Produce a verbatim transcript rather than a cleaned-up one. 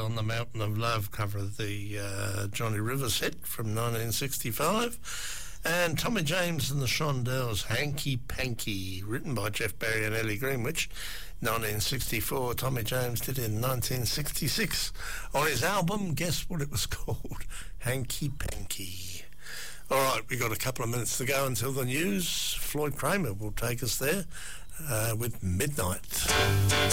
on the Mountain of Love, cover of the uh, Johnny Rivers hit from nineteen sixty-five. And Tommy James and the Shondells, Hanky Panky, written by Jeff Barry and Ellie Greenwich, nineteen sixty-four. Tommy James did it in nineteen sixty-six. On his album, guess what it was called? Hanky Panky. All right, we've got a couple of minutes to go until the news. Floyd Kramer will take us there uh, with Midnight.